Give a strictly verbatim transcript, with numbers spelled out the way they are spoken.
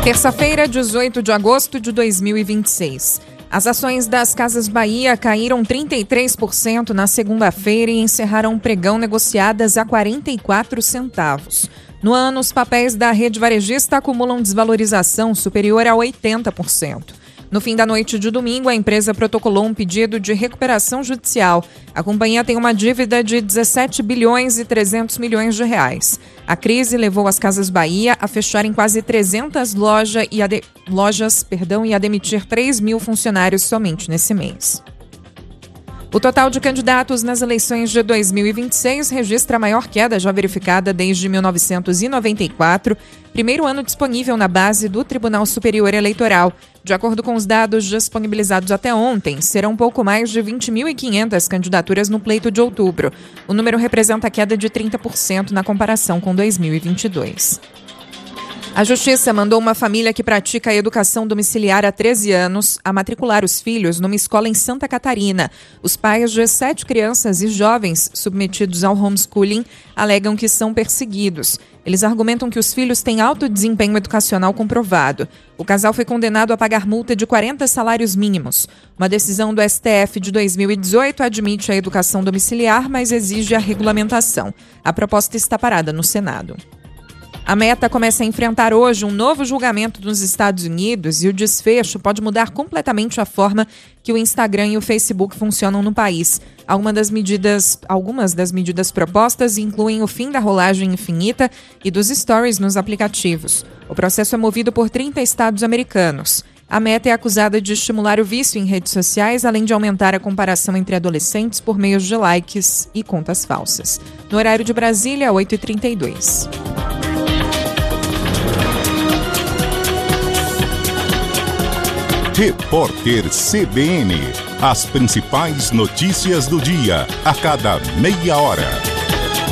Terça-feira, dezoito de agosto de dois mil e vinte e seis. As ações das Casas Bahia caíram trinta e três por cento na segunda-feira e encerraram o pregão negociadas a quarenta e quatro centavos. No ano, os papéis da rede varejista acumulam desvalorização superior a oitenta por cento. No fim da noite de domingo, a empresa protocolou um pedido de recuperação judicial. A companhia tem uma dívida de dezessete bilhões e trezentos milhões de reais. A crise levou as Casas Bahia a fecharem quase trezentas loja e a de... lojas perdão, e a demitir três mil funcionários somente nesse mês. O total de candidatos nas eleições de dois mil e vinte e seis registra a maior queda já verificada desde mil novecentos e noventa e quatro, primeiro ano disponível na base do Tribunal Superior Eleitoral. De acordo com os dados disponibilizados até ontem, serão pouco mais de vinte mil e quinhentas candidaturas no pleito de outubro. O número representa a queda de trinta por cento na comparação com dois mil e vinte e dois. A Justiça mandou uma família que pratica a educação domiciliar há treze anos a matricular os filhos numa escola em Santa Catarina. Os pais de sete crianças e jovens submetidos ao homeschooling alegam que são perseguidos. Eles argumentam que os filhos têm alto desempenho educacional comprovado. O casal foi condenado a pagar multa de quarenta salários mínimos. Uma decisão do S T F de dois mil e dezoito admite a educação domiciliar, mas exige a regulamentação. A proposta está parada no Senado. A Meta começa a enfrentar hoje um novo julgamento nos Estados Unidos e o desfecho pode mudar completamente a forma que o Instagram e o Facebook funcionam no país. Algumas das medidas, algumas das medidas propostas incluem o fim da rolagem infinita e dos stories nos aplicativos. O processo é movido por trinta estados americanos. A Meta é acusada de estimular o vício em redes sociais, além de aumentar a comparação entre adolescentes por meio de likes e contas falsas. No horário de Brasília, oito e trinta e dois. Repórter C B N. As principais notícias do dia, a cada meia hora.